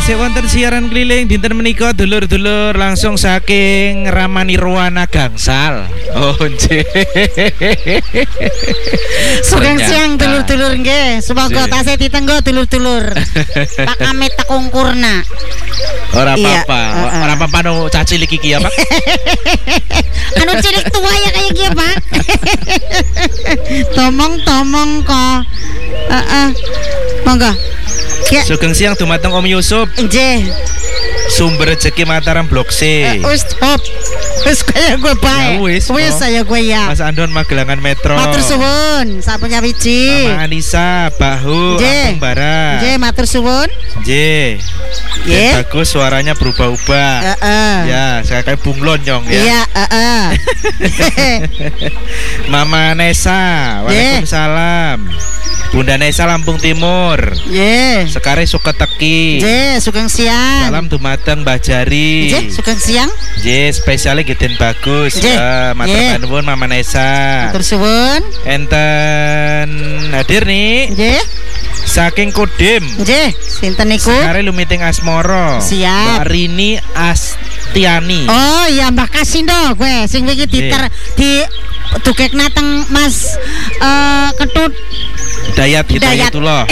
Tasik wonten siaran keliling dinten menika dulur-dulur langsung saking Ramanirwana Gangsal. Oh nggih. Sugeng siang dulur-dulur nggih. Semoga tasih ditenggo dulur-dulur. Pak Amit tekungkurna. Ora apa-apa. Ora apa-apa no caci iki ya, Pak. Anu cilik tua ya kayak gitu, Pak. Tomong-tomong kok. Monggo. Sugeng siang dumateng Om Yusuf. Nggih. Sumber rezeki Mataram Blok C. Wis top. Wis kaya gue bae. Wis saya gue ya. Mas Andon Magelangan Metro. Matur suwun, sapunya wiji. Mama Anissa Bahu Lampung Barat. Nggih, matur suwun. Nggih. Bagus suaranya berubah-ubah. Ya, saya kayak bunglon nyong ya. Iya, Mama Nesa, waalaikumsalam. Bunda Nesa Lampung Timur. Nggih. Sekare Suketeki. Nggih, sugeng siang. Salam dumateng Mbah Jari. Nggih, sugeng siang. Nggih, spesiale Geden Bagus. Matur nuwun Mama Nesa. Matur suwun. Enten hadir nih. Nggih. Saking Kodim. Nggih, sinten niku? Sekare lumiting Asmoro. Siap. Mbak Rini Astiani. Oh iya Mbah Kasindo gue sing iki di dukekna teng Mas Ketut Dayat Hidayatullah.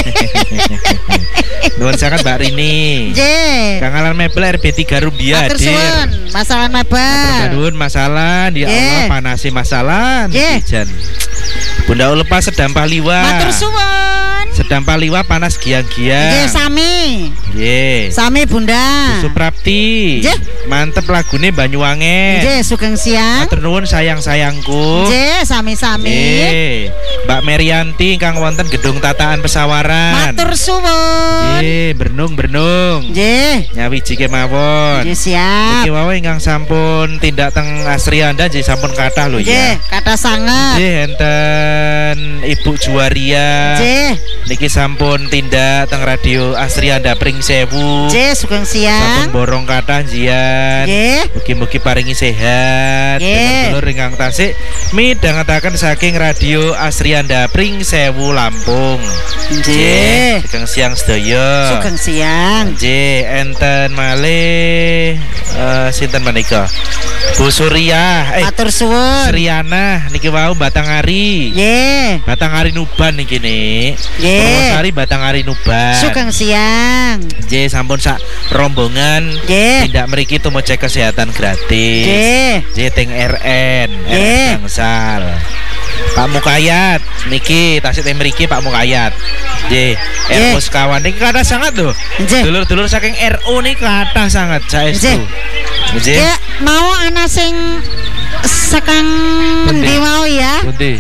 Nuwun sangat Mbak Rini. Nggih. Kang Alan Mebel RB3 Rumbia hadir. Suwun, masalah mebel. Nuwun masalah di Allah panasi masalah netizen. Bunda Ulpa Sedampah Liwa. Matur suwun. Sedampah Liwa panas giang-giang. Nggih sami. Nggih. Sami Bunda. Suprapti. Mantep lagune Banyuwangen. Nggih, sugeng siang. Matur nuwun sayang-sayangku. Nggih, sami-sami. Nggih. Mbak Merianti kang wonten Gedung Tataan Pesawaran. Matur suwun. Nggih, bernung-bernung. Nggih. Nyawiji kemawon. Nggih, siap. Iki wae ingkang sampun tindak teng Asri Anda nggih sampun kathah lho ya. Nggih, kathah sanget. Nggih, enten Ibu Juwaria. Nggih. Niki sampun tindak teng Radio Asri Anda Pring Sewu. Nggih, sugeng siang. Sampun borong kathah njian. Nggih. Mugi-mugi paringi sehat. Dulur ingkang tasik midhangetaken saking Radio Asri Anda Pring Sewu Lampung. Nggih. Sugeng siang sedaya. Sugeng siang. Nggih, enten malih sinten menika? Bu Surya. Matur suwun. Sriana niki wau Batangari. Nggih. Batangari Nuban niki nih. Nggih. Purwosari Batangari Nuban. Sugeng siang. Nggih, sampun sak rombongan tindak mriki tumo cek kesehatan gratis. Nggih. Nggih teng RN Gangsal. Pak Mukayat niki tasik teng mriki Pak Mukayat. Nggih, RO sekawan niki kathah sangat lho. Dulur-dulur saking RO niki kathah sangat saestu. Nggih. Mau ana sing sekang endi mau ya? Pundi?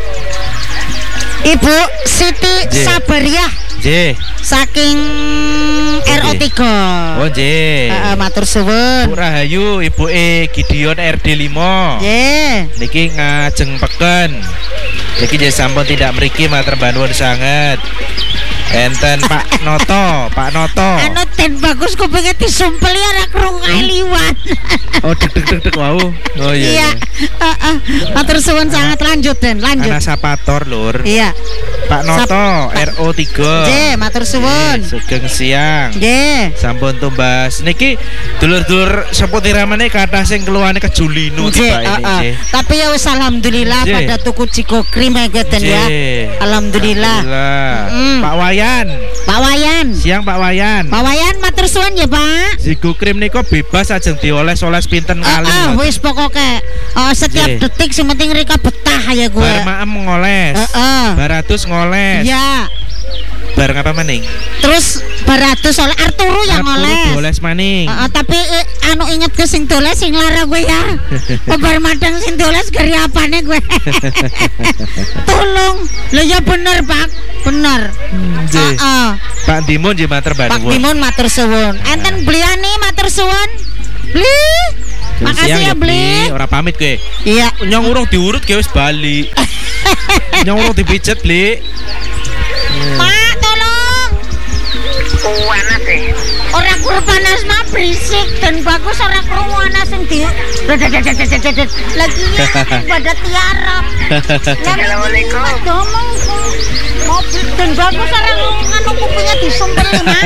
Ibu Siti Sabariah. Nggih. Saking RO3. Oh nggih. Matur suwun. Bu Rahayu ibuke Gideon RD5. Nggih. Niki ngajeng peken. Niki nggih sampun tindak mriki matur nuwun sanget. Enten Pak Noto, Pak Noto. Anu ten bagus kupinge disumpeli ora krungu liwat. Oh deg wau. Oh iya. Matur suwun sangat lanjut Den, lanjut. Ana sapator lur. Iya. Pak Noto RO3. Nggih, matur suwun. Sugeng siang. Nggih. Sampun tumbas. Niki dulur-dulur seputirane kathah sing keluwane kejulinu tiba ini. Tapi ya wis alhamdulillah pada tuku Ciko Krim ngeten ya. Alhamdulillah. Pak Wayan. Pak Wayan. Siang Pak Wayan. Pak Wayan matur suwun ya, Pak. Ciko Krim niku bebas ajeng dioles-oles pinten kali. Wis pokoke setiap detik sing penting rika betah ya gue. Bar maem ngoles. Baratus ngoles. Iya. Bareng apa maning? Terus baratus oleh Arturo yang ngoles. Ngoles maning. Tapi anu inget ke sing doles sing lara gue ya. Bar madang sing doles gari apane gue. Tolong. Lho ya bener, Pak. Bener. Pak Dimun nggih matur Pak Dimun matur suwun. Enten beliane matur suwun. Beli. Makasih ya beli. Ora pamit kowe. Iya. Nyong urung diurut kowe wis bali. Nyong urung dipijet, Bli. Pak, tolong. Panas ora kurban asma berisik dan bagus ora krungu ana sing di lagi ibadat tiarap. Assalamualaikum. Ngomong mobil dan bagus ora nganu kupingnya disumpel Mak.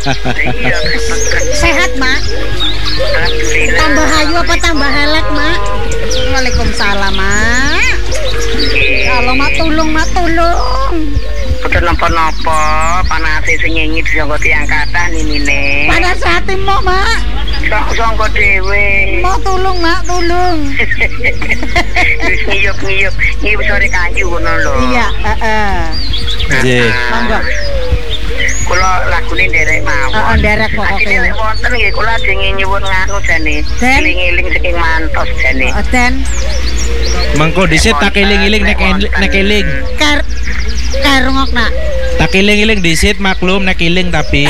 Sehat Mak. Tambah hayu apa tambah elek Mak? Waalaikumsalam Mak. Kalau Mak tulung. Kudu napa-napa, panase sing nyengit sanggo tiyang kathah nimine. Panas hatimu Mak. Sanggo dhewe. Mau tulung Mak, tulung. Wis ngiyup sore kayu ngono lho. Iya, heeh. Nggih. Monggo. Kula lagune nderek mawon. Heeh, nderek pokoke. Asline lek wonten nggih kula dingin nyuwun nganu jane. Eling-eling saking mantos jane. Den. Mengko dhisit tak eling-eling nek eling. Karungok nak. Tak eling-eling dhisit maklum nek eling tapi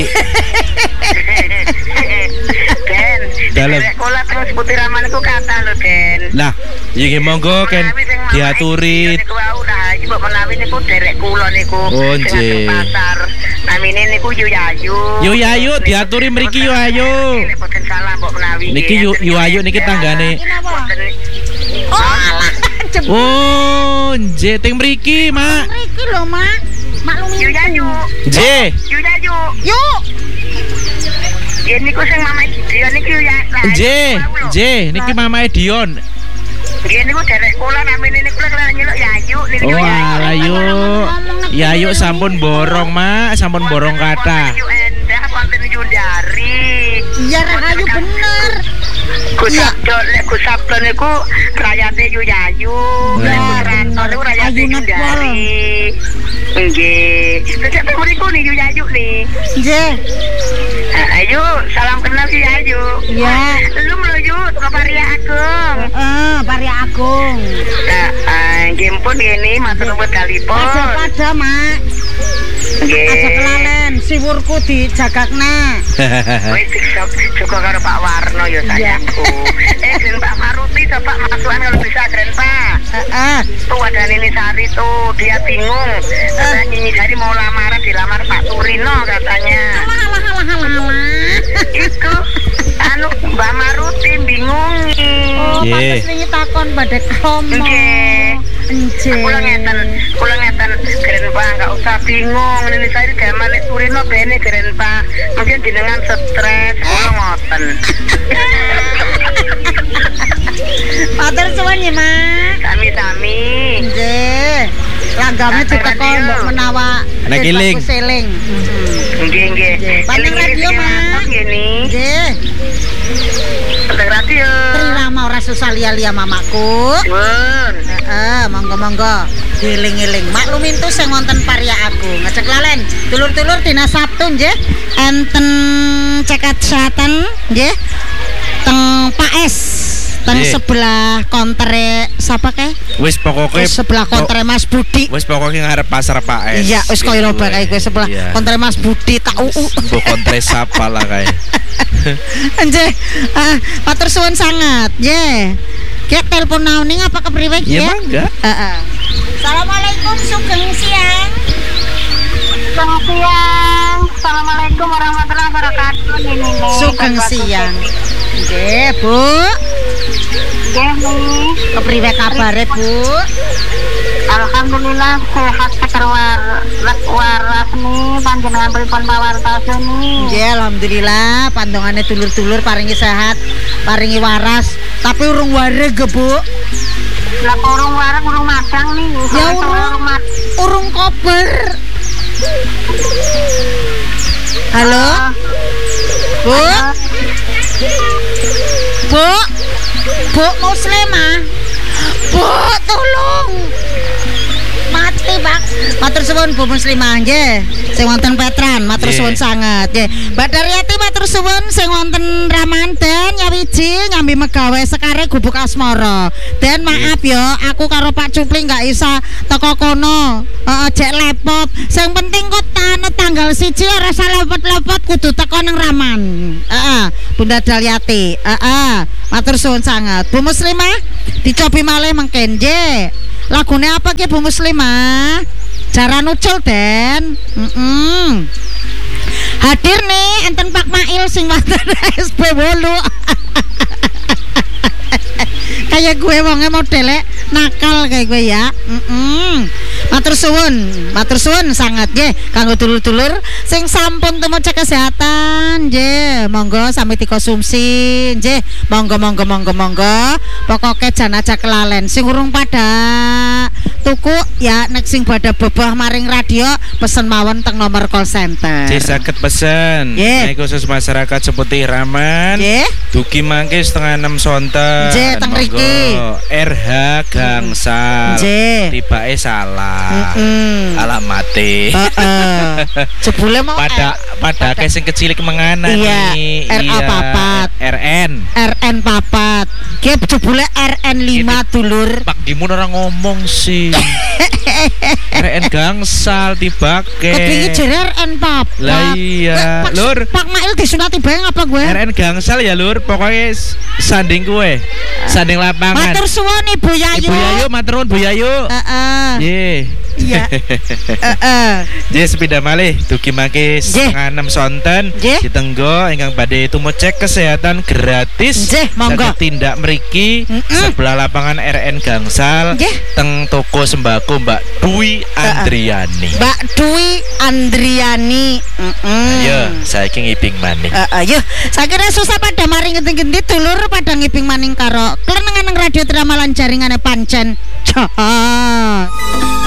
Den, Dalem. kula terus putih raman iku kathah lho Den. lah iki monggo ken diaturi. Niku wau dah iki mbok menawi niku derek kula niku. Oh, nggih. Pasar. Namine niku Yu Yayu. Yo ayo diaturi mriki yo ayo. Nek boten salah mbok menawi. Niki Yu ayo niki tanggane. Oh, alah. Oh, nggih teng mriki, Mak. Mriki lho, Mak. Maklumi. Yu Yayu. Nggih. Yu Yayu. Yuk. Ya niku sing Mama Dion niki Yu Yayu. Nggih, niki Mamae Dion. Nggih niku derek kula namine niku lek nyeluk Yayu niku. Oh, alah yuk. Ya yuk sampun borong, Mak, sampun borong kata. Yu endah wonten Yundari. Iya, Rahayu bener. Gus Sabdo niku rakyate Yu Yayu. Ya, Ranto niku rakyate Ayu Netball. Yundari. Nggih. Sejak mriku nih Yu Yayu nih. Nggih. Ayo, salam kenal si Ayu. Ya. Lu menuju ke Paria Agung. Paria Agung. Nggih pun gini matur nuwun kalipun. Pada Mak. Nggih. Aja kelalen siwurku dijagakna. Wis cukup karo Pak Warno ya sayangku. Den Pak Maruti coba masukan kalau bisa Den Pak. Tuh ada Nini Sari tuh dia bingung. Nini Sari mau lamaran dilamar Pak Turino katanya. Alah. Itu anu Mbak Maruti bingung. Oh, pantes wingi takon badhe kromo. Nggih. Nggih. Kula ngeten keren Pak, enggak usah bingung. Nini Sari gaman nek Turino bene keren Pak. Mungkin jenengan stres, kula ngoten. Matur suwun ya, Mak. Sami-sami. Nggih. Langgame ditekon mbok menawa Nek iling. Seling. Nggih. Paneng radio, Mak. Nggih. Paneng radio. Trirama ora susah lia-lia mamaku. Pun. Monggo-monggo. Giling-giling. Maklumin tuh sing wonten Paria Agung. Ngecek lalen. Dulur-dulur dina Sabtu nggih. Enten cekat kesehatan nggih. Teng Pak S. Teng sebelah kontere sapa kae? Wis pokoke sebelah kontere Mas Budi. Wis pokoke ngarep pasar Pak S. Iya, wis koyo roba kae kowe sebelah kontere Mas Budi tak Mbok kontre sapa lah kae. Nggih. Matur suwun sangat. Nggih. Ki telepon naoning apa kepriwe ki? Ya mangga. Assalamualaikum sugeng siang. Selamat siang. Assalamualaikum warahmatullahi wabarakatuh. Sugeng siang. Nggih, Bu. Nggih, Bu. Kepriwe kabare, Bu? Alhamdulillah sehat waras nih panjenengan pripun pawartos nih. Nggih, alhamdulillah pandongane dulur-dulur paringi sehat, paringi waras, tapi urung wareg, Bu. Lah urung wareg urung madang nih. Ya urung kober. Halo? Bu? Bu Muslimah. Bu, tolong. Mati, Pak. Matur suwun Bu Muslimah nggih. Sing wonten Petran, matur suwun sanget nggih. Mbak Daryati matur suwun sing wonten Ramanten nyawiji nyambi megawe sekare gubuk asmara. Den maaf ya, aku karo Pak Cupli enggak isa teko kono. Jek lepot. Sing penting kok tanggal 1 ora salah lepot-lepot kudu teko nang Raman. Bunda Daryati. Matur suwun sanget. Bu Muslimah dicobi malih mengken nggih. Lagune apa ki Bu Muslimah? Jaran ucul Den. Hadir nih enten Pak Mail sing wonten SB 8. Kayak gue wonge modele nakal kayak gue ya. Matur suwun sangat nggih kanggo dulur-dulur sing sampun temu cek kesehatan nggih monggo sami dikonsumsi nggih monggo pokoke jan aja kelalen sing urung pada tuku ya nek sing pada bebah maring radio pesen mawon teng nomor call center. Nggih saged pesen. Nek khusus masyarakat seperti Raman. Dugi mangke 5:30 sonten. Nggih teng mriki. RH Gangsal. Tibake salah. Alamate. Jebule mau pada sing kecilik mengana nih. RA papat. RN papat. Ki jebule RN 5 dulur. Pak Dimun ora ngomong sih. RN Gangsal tibake. Kepingin jere RN papat. Lah iya. Lur. Pak Mail disunati bareng apa gue? RN Gangsal ya lur. Pokoknya sanding gue. Sanding lapangan. Matur suwun Ibu Yayu. Ibu Yayu matur nuwun Bu Yayu. Nggih. Iya. Nggih sepeda malih dugi mangke 5:30 sonten ditenggo ingkang badhe tumut cek kesehatan gratis. Monggo tindak mriki sebelah lapangan RN Gangsal teng toko sembako Mbak Dwi Andriani. Mbak Dwi Andriani. Ayo saiki ngiping maning. Ayo sakira susah pada mari ngendi-ngendi dulur pada ngiping maning karo klenengan radio Tramalan jaringane pancen.